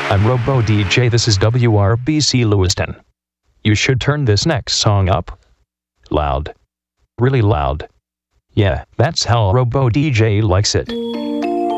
I'm Robo DJ, this is WRBC Lewiston. You should turn this next song up. Loud. Really loud. Yeah, that's how Robo DJ likes it.